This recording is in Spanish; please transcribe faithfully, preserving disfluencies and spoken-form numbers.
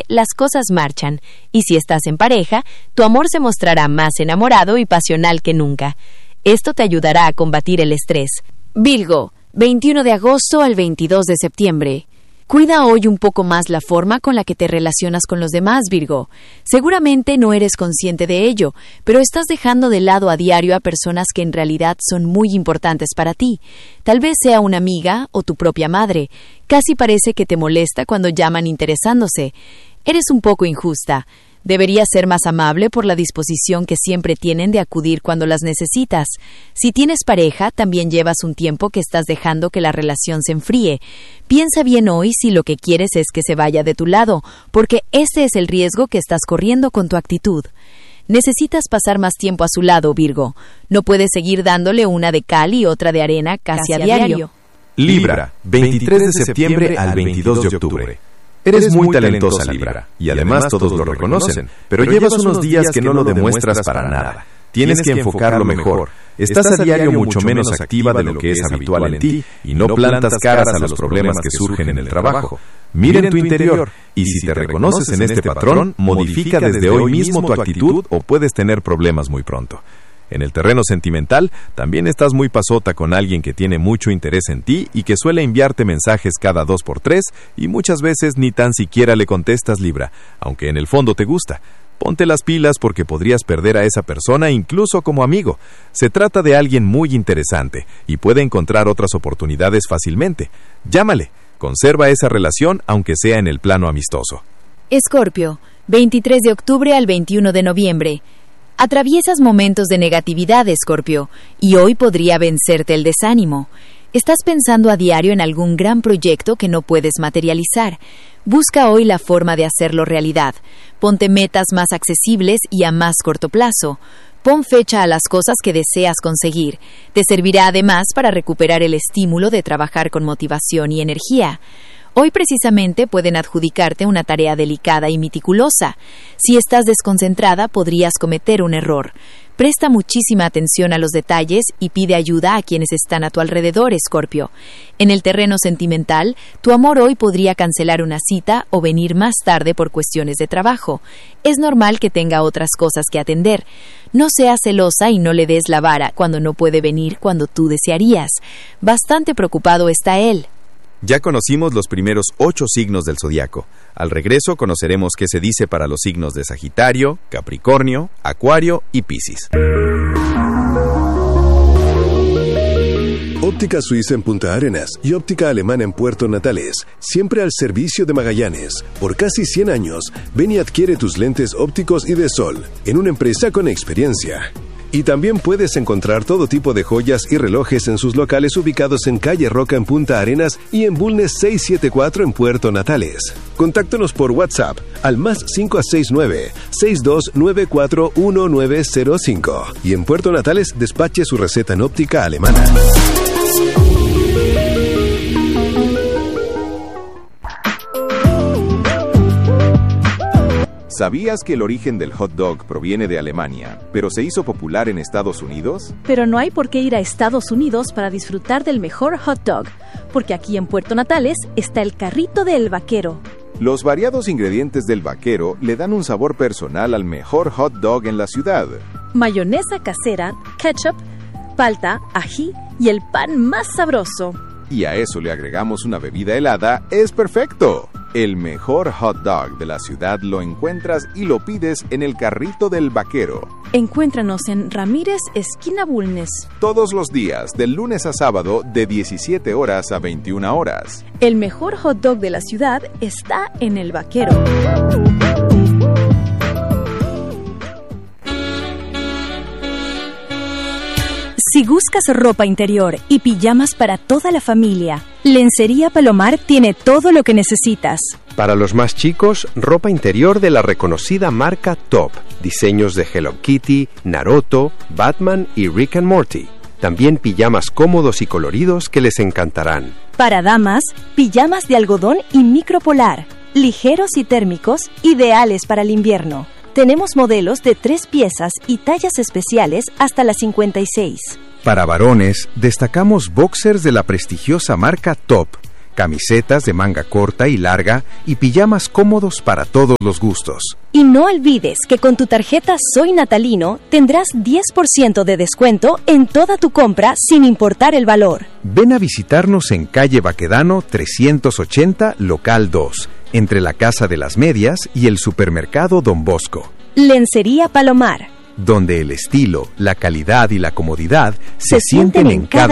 las cosas marchan, y si estás en pareja, tu amor se mostrará más enamorado y pasional que nunca. Esto te ayudará a combatir el estrés. Virgo, veintiuno de agosto al veintidós de septiembre. Cuida hoy un poco más la forma con la que te relacionas con los demás, Virgo. Seguramente no eres consciente de ello, pero estás dejando de lado a diario a personas que en realidad son muy importantes para ti. Tal vez sea una amiga o tu propia madre. Casi parece que te molesta cuando llaman interesándose. Eres un poco injusta. Deberías ser más amable por la disposición que siempre tienen de acudir cuando las necesitas. Si tienes pareja, también llevas un tiempo que estás dejando que la relación se enfríe. Piensa bien hoy si lo que quieres es que se vaya de tu lado, porque ese es el riesgo que estás corriendo con tu actitud. Necesitas pasar más tiempo a su lado, Virgo. No puedes seguir dándole una de cal y otra de arena casi, casi a, a diario. diario. Libra, veintitrés de septiembre al veintidós de octubre. Eres muy talentosa, Libra, y además todos lo reconocen, pero llevas unos días que no lo demuestras para nada. Tienes que enfocarlo mejor. Estás a diario mucho menos activa de lo que es habitual en ti y no plantas caras a los problemas que surgen en el trabajo. Mira en tu interior y si te reconoces en este patrón, modifica desde hoy mismo tu actitud o puedes tener problemas muy pronto. En el terreno sentimental, también estás muy pasota con alguien que tiene mucho interés en ti y que suele enviarte mensajes cada dos por tres y muchas veces ni tan siquiera le contestas, Libra, aunque en el fondo te gusta. Ponte las pilas porque podrías perder a esa persona incluso como amigo. Se trata de alguien muy interesante y puede encontrar otras oportunidades fácilmente. Llámale, conserva esa relación aunque sea en el plano amistoso. Escorpio, veintitrés de octubre al veintiuno de noviembre. Atraviesas momentos de negatividad, Escorpio, y hoy podría vencerte el desánimo. Estás pensando a diario en algún gran proyecto que no puedes materializar. Busca hoy la forma de hacerlo realidad. Ponte metas más accesibles y a más corto plazo. Pon fecha a las cosas que deseas conseguir. Te servirá además para recuperar el estímulo de trabajar con motivación y energía. Hoy precisamente pueden adjudicarte una tarea delicada y meticulosa. Si estás desconcentrada, podrías cometer un error. Presta muchísima atención a los detalles y pide ayuda a quienes están a tu alrededor, Escorpio. En el terreno sentimental, tu amor hoy podría cancelar una cita o venir más tarde por cuestiones de trabajo. Es normal que tenga otras cosas que atender. No seas celosa y no le des la vara cuando no puede venir cuando tú desearías. Bastante preocupado está él. Ya conocimos los primeros ocho signos del zodiaco. Al regreso conoceremos qué se dice para los signos de Sagitario, Capricornio, Acuario y Piscis. Óptica Suiza en Punta Arenas y Óptica Alemana en Puerto Natales, siempre al servicio de Magallanes. Por casi cien años, ven y adquiere tus lentes ópticos y de sol en una empresa con experiencia. Y también puedes encontrar todo tipo de joyas y relojes en sus locales ubicados en Calle Roca en Punta Arenas y en Bulnes seiscientos setenta y cuatro en Puerto Natales. Contáctanos por WhatsApp al más cinco seis nueve, seis dos nueve cuatro, uno nueve cero cinco y en Puerto Natales despache su receta en óptica alemana. ¿Sabías que el origen del hot dog proviene de Alemania, pero se hizo popular en Estados Unidos? Pero no hay por qué ir a Estados Unidos para disfrutar del mejor hot dog, porque aquí en Puerto Natales está el carrito del Vaquero. Los variados ingredientes del Vaquero le dan un sabor personal al mejor hot dog en la ciudad. Mayonesa casera, ketchup, palta, ají y el pan más sabroso. Y a eso le agregamos una bebida helada, es perfecto. El mejor hot dog de la ciudad lo encuentras y lo pides en el carrito del Vaquero. Encuéntranos en Ramírez, esquina Bulnes. Todos los días, de lunes a sábado, de diecisiete horas a veintiuna horas. El mejor hot dog de la ciudad está en el Vaquero. Si buscas ropa interior y pijamas para toda la familia, Lencería Palomar tiene todo lo que necesitas. Para los más chicos, ropa interior de la reconocida marca Top. Diseños de Hello Kitty, Naruto, Batman y Rick and Morty. También pijamas cómodos y coloridos que les encantarán. Para damas, pijamas de algodón y micropolar, ligeros y térmicos, ideales para el invierno. Tenemos modelos de tres piezas y tallas especiales hasta las cincuenta y seis. Para varones, destacamos boxers de la prestigiosa marca Top, camisetas de manga corta y larga y pijamas cómodos para todos los gustos. Y no olvides que con tu tarjeta Soy Natalino tendrás diez por ciento de descuento en toda tu compra sin importar el valor. Ven a visitarnos en calle Baquedano trescientos ochenta, local dos, entre la Casa de las Medias y el supermercado Don Bosco. Lencería Palomar, donde el estilo, la calidad y la comodidad se, se sienten en cada